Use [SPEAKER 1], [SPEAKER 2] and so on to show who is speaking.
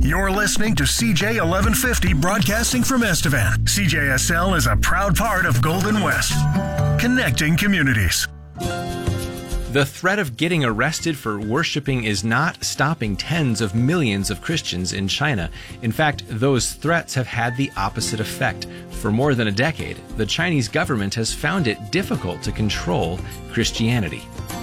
[SPEAKER 1] You're listening to CJ 1150 broadcasting from Estevan. CJSL is a proud part of Golden West, connecting communities.
[SPEAKER 2] The threat of getting arrested for worshiping is not stopping tens of millions of Christians in China. In fact, those threats have had the opposite effect. For more than a decade, the Chinese government has found it difficult to control Christianity.